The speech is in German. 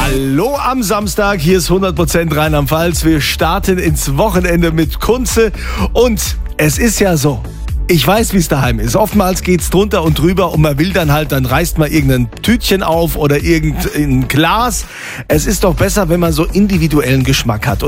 Hallo am Samstag, hier ist 100% Rheinland-Pfalz. Wir starten ins Wochenende mit Kunze und es ist ja so. Ich weiß, wie es daheim ist. Oftmals geht's drunter und drüber und man will dann reißt man irgendein Tütchen auf oder irgendein Glas. Es ist doch besser, wenn man so individuellen Geschmack hat.